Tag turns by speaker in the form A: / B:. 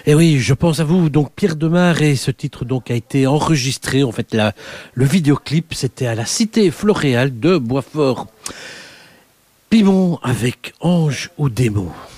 A: Et oui, je pense à vous, donc Pierre Demar, et ce titre donc a été enregistré, en fait le vidéoclip c'était à la Cité Floréale de Boisfort. Pimon avec Ange ou démon.